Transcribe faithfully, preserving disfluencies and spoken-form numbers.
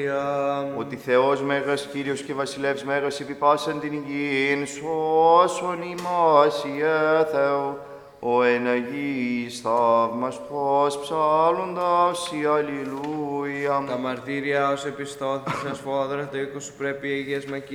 Ότι Θεός Μέγας, Κύριος και Βασιλεύς Μέγας, επί πάσαν την υγιήν, σώσον ημάς Ιε Θεό, ο εν Αγίης θαύμας πως ψάλλοντας η Αλληλούια. Τα μαρτύρια ως επιστώθησαν σφόδρα το οίκο σου πρέπει Αγίας με